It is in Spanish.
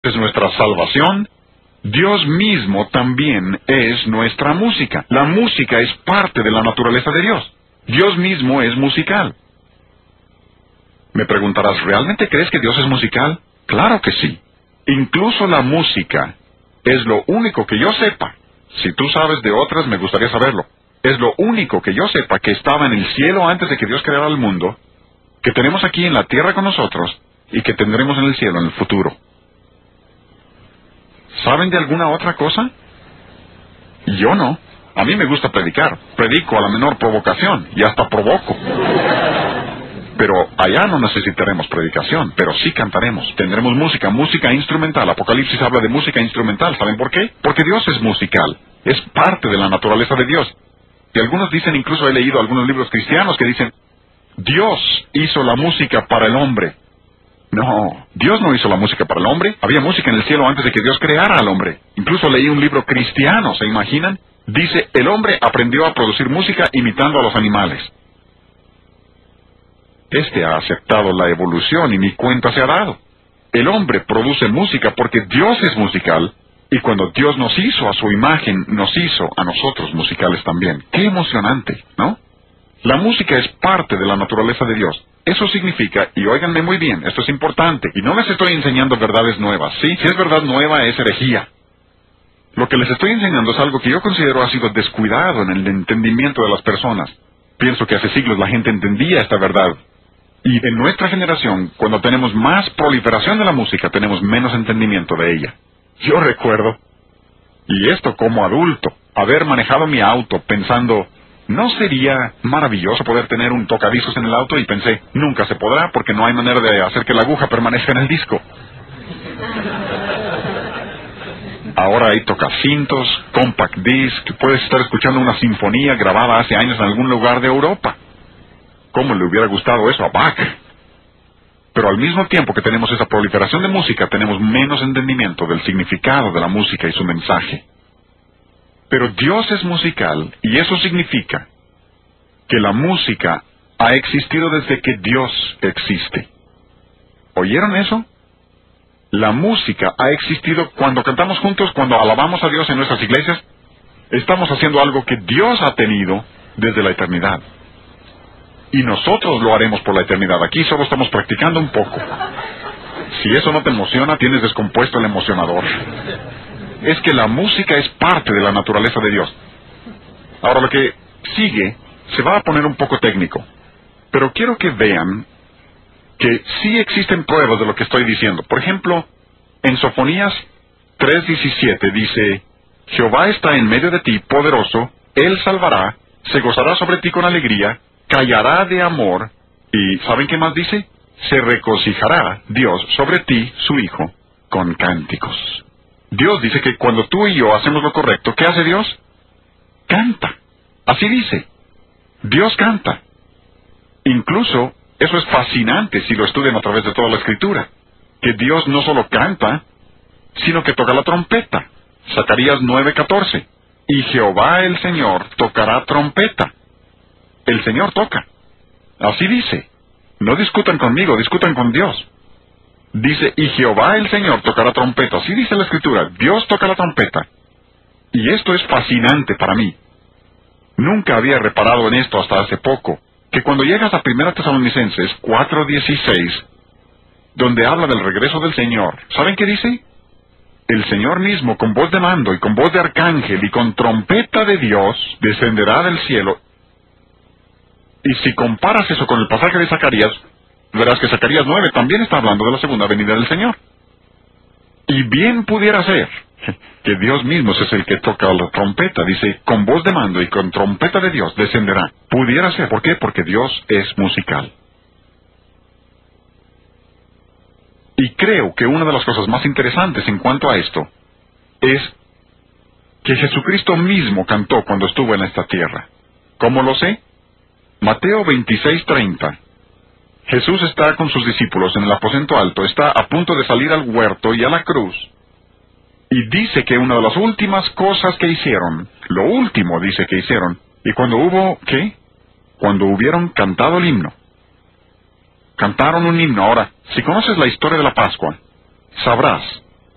es nuestra salvación, Dios mismo también es nuestra música. La música es parte de la naturaleza de Dios. Dios mismo es musical. Me preguntarás, ¿realmente crees que Dios es musical? Claro que sí. Incluso la música es lo único que yo sepa. Si tú sabes de otras, me gustaría saberlo. Es lo único que yo sepa que estaba en el cielo antes de que Dios creara el mundo, que tenemos aquí en la tierra con nosotros y que tendremos en el cielo en el futuro. ¿Saben de alguna otra cosa? Yo no. A mí me gusta predicar. Predico a la menor provocación y hasta provoco. Pero allá no necesitaremos predicación, pero sí cantaremos. Tendremos música, música instrumental. Apocalipsis habla de música instrumental. ¿Saben por qué? Porque Dios es musical. Es parte de la naturaleza de Dios. Y algunos dicen, incluso he leído algunos libros cristianos que dicen, Dios hizo la música para el hombre. No, Dios no hizo la música para el hombre. Había música en el cielo antes de que Dios creara al hombre. Incluso leí un libro cristiano, ¿se imaginan? Dice, el hombre aprendió a producir música imitando a los animales. Este ha aceptado la evolución y ni cuenta se ha dado. El hombre produce música porque Dios es musical, y cuando Dios nos hizo a su imagen, nos hizo a nosotros musicales también. ¡Qué emocionante!, ¿no? La música es parte de la naturaleza de Dios. Eso significa, y óiganme muy bien, esto es importante, y no les estoy enseñando verdades nuevas, ¿sí? Si es verdad nueva, es herejía. Lo que les estoy enseñando es algo que yo considero ha sido descuidado en el entendimiento de las personas. Pienso que hace siglos la gente entendía esta verdad. Y en nuestra generación, cuando tenemos más proliferación de la música, tenemos menos entendimiento de ella. Yo recuerdo, y esto como adulto, haber manejado mi auto pensando, ¿no sería maravilloso poder tener un tocadiscos en el auto? Y pensé, nunca se podrá porque no hay manera de hacer que la aguja permanezca en el disco. Ahora hay tocacintos, compact disc, puedes estar escuchando una sinfonía grabada hace años en algún lugar de Europa. ¿Cómo le hubiera gustado eso a Bach? Pero al mismo tiempo que tenemos esa proliferación de música, tenemos menos entendimiento del significado de la música y su mensaje. Pero Dios es musical, y eso significa que la música ha existido desde que Dios existe. ¿Oyeron eso? La música ha existido cuando cantamos juntos, cuando alabamos a Dios en nuestras iglesias. Estamos haciendo algo que Dios ha tenido desde la eternidad. Y nosotros lo haremos por la eternidad. Aquí solo estamos practicando un poco. Si eso no te emociona, tienes descompuesto el emocionador. Es que la música es parte de la naturaleza de Dios. Ahora lo que sigue se va a poner un poco técnico, pero quiero que vean que sí existen pruebas de lo que estoy diciendo. Por ejemplo, en Sofonías 3:17 dice, Jehová está en medio de ti, poderoso, Él salvará, se gozará sobre ti con alegría, callará de amor, y ¿saben qué más dice? Se regocijará Dios sobre ti, su Hijo, con cánticos. Dios dice que cuando tú y yo hacemos lo correcto, ¿qué hace Dios? Canta. Así dice. Dios canta. Incluso, eso es fascinante si lo estudian a través de toda la Escritura, que Dios no solo canta, sino que toca la trompeta. Zacarías 9:14. Y Jehová el Señor tocará trompeta. El Señor toca. Así dice. No discutan conmigo, discutan con Dios. Dice, y Jehová el Señor tocará trompeta. Así dice la Escritura, Dios toca la trompeta. Y esto es fascinante para mí. Nunca había reparado en esto hasta hace poco, que cuando llegas a 1 Tesalonicenses 4:16, donde habla del regreso del Señor, ¿saben qué dice? El Señor mismo, con voz de mando y con voz de arcángel y con trompeta de Dios, descenderá del cielo. Y si comparas eso con el pasaje de Zacarías, verás que Zacarías 9 también está hablando de la segunda venida del Señor. Y bien pudiera ser que Dios mismo es el que toca la trompeta. Dice, con voz de mando y con trompeta de Dios descenderá. Pudiera ser. ¿Por qué? Porque Dios es musical. Y creo que una de las cosas más interesantes en cuanto a esto es que Jesucristo mismo cantó cuando estuvo en esta tierra. ¿Cómo lo sé? Mateo 26:30. Jesús está con sus discípulos en el aposento alto, está a punto de salir al huerto y a la cruz, y dice que una de las últimas cosas que hicieron, lo último dice que hicieron, y cuando hubo, ¿qué? Cuando hubieron cantado el himno. Cantaron un himno. Ahora, si conoces la historia de la Pascua, sabrás